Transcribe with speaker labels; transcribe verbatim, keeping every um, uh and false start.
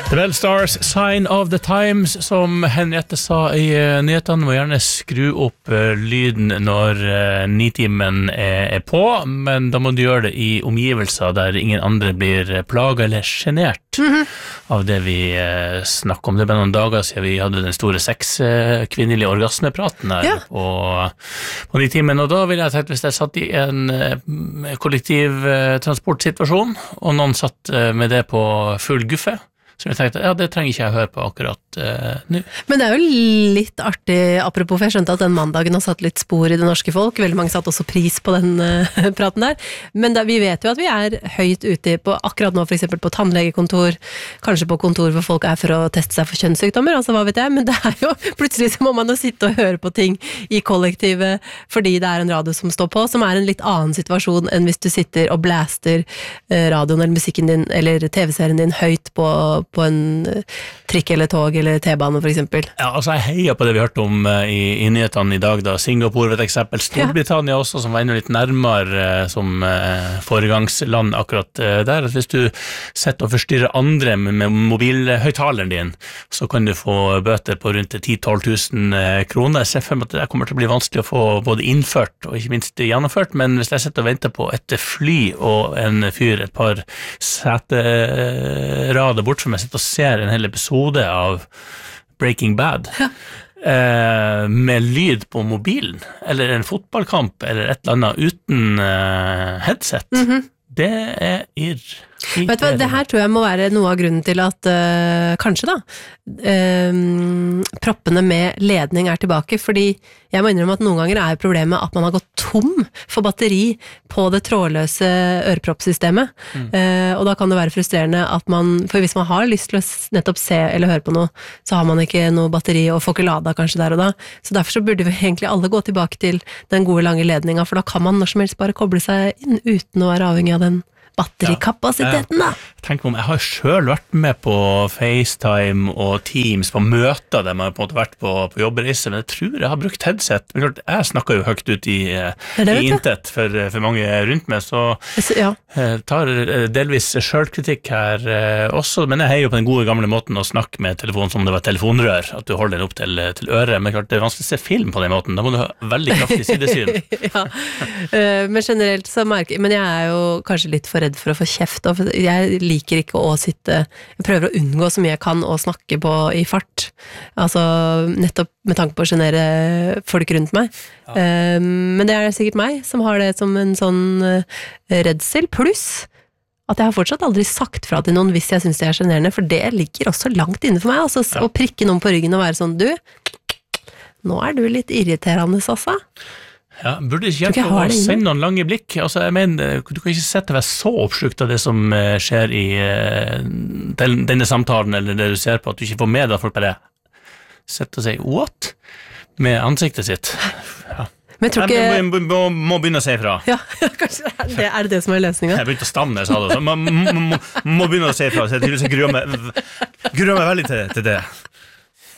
Speaker 1: The Bell Stars, Sign of the Times, som Henriette sa i uh, nyhetene. Må gjerne skru opp uh, lyden når uh, nitimen er, er på, men da må du gjøre det i omgivelser der ingen andre blir plaget eller genert mm-hmm. av det vi uh, snakker om. Det ble noen dager siden vi hadde den store seks uh, kvinnelige orgasmepraten her ja. på, på nitimen, og da ville jeg tenkt hvis jeg satt i en uh, kollektiv uh, transportsituasjon, og noen satt uh, med det på full guffe, så jeg tenkte, ja, det trenger ikke jeg høre på akkurat uh, nå.
Speaker 2: Men det er jo litt artig, apropos, for jeg skjønte at den mandagen har satt litt spor i det norske folk, veldig mange satt også pris på den uh, praten der, men da, vi vet jo at vi er høyt ute på, akkurat nå for eksempel på tannlegekontor, kanskje på kontor hvor folk er for å teste seg for kjønnssykdommer, altså hva vet jeg, men det er jo, plutselig så må man jo sitte og høre på ting i kollektivet, fordi det er en radio som står på, som er en litt annen situasjon enn hvis du sitter og blaster uh, radioen eller musikken din, eller tv-serien din høyt på på en trikk eller tog eller T-bane for eksempel.
Speaker 1: Ja, altså jeg heier på det vi hørte om uh, i, i nyhetene i dag da. Singapore ved et eksempel, Storbritannia ja. også, som var enda litt nærmere uh, som uh, foregangsland akkurat uh, der. At hvis du setter og forstyrrer andre med, med mobilhøyttaleren din, så kan du få bøter på rundt ti til tolv tusen uh, kroner. Jeg ser for meg at det kommer til å bli vanskelig å få både innført og ikke minst gjennomført, men hvis jeg setter og venter på et fly og en fyr, et par seterader bort fra meg, sitter og ser en hel episode av Breaking Bad ja. eh, med lyd på mobilen, eller en fotballkamp, eller et eller annet uten eh, headset. Mm-hmm. Det er irr.
Speaker 2: Vet du hva, det her tror jeg må være noe av grunnen til at uh, kanskje da uh, proppene med ledning er tilbake, fordi jeg må innrømme at noen ganger er problemet at man har gått tom for batteri på det trådløse øreproppsystemet, mm. uh, og da kan det være frustrerende at man, for hvis man har lyst til å nettopp se eller høre på noe, så har man ikke noe batteri og får ikke lada kanskje der og da, så derfor så burde vi egentlig alle gå tilbake til den gode lange ledninga, for da kan man når som helst bare koble seg inn uten å være avhengig av den batterikapasiteten da.
Speaker 1: Tenk om, jeg har selv vært med på FaceTime og Teams på møter der man har på en måte vært på, på jobbreise, men jeg tror jeg har brukt headset. Men klart, jeg snakker jo høyt ut i, i intet for, for mange rundt meg, så ja. jeg tar delvis selvkritikk her også, men jeg heier jo på den gode gamle måten å snakke med telefonen som det var telefonrør, at du holder den opp til, til øret, men klart det er vanskelig å se film på den måten, da må du ha veldig kraftig sidesyn.
Speaker 2: ja, men generelt så merker men jeg er jo kanskje litt for redd for å få kjeft, og jeg liker ikke å sitte, jeg prøver å unngå så mye jeg kan å snakke på i fart, altså nettopp med tanke på å genere folk rundt meg, ja. um, men det er sikkert meg som har det som en sånn uh, redsel, pluss at jeg har fortsatt aldri sagt fra til noen hvis jeg synes det er generende, for det ligger også langt inne for meg, altså ja. Å prikke noen på ryggen og være sånn, du, nå er du litt irriterende, Sassa.
Speaker 1: Ja, burde ikke hjelpe å sende noen lange blikk. Altså, jeg mener, du kan ikke sette deg så oppslukt av det som skjer i den, denne samtalen, eller det du ser på, at du ikke får med deg at folk bare setter og sier, what? Med ansiktet sitt. Ja.
Speaker 2: Men jeg tror ikke...
Speaker 1: Jeg må, må, må begynne å si fra.
Speaker 2: Ja, kanskje det er det, er det som er løsningen.
Speaker 1: Jeg begynte å stamme, jeg sa det. Så må, må, må begynne å si fra, så jeg gruer meg, gruer meg veldig til, til det.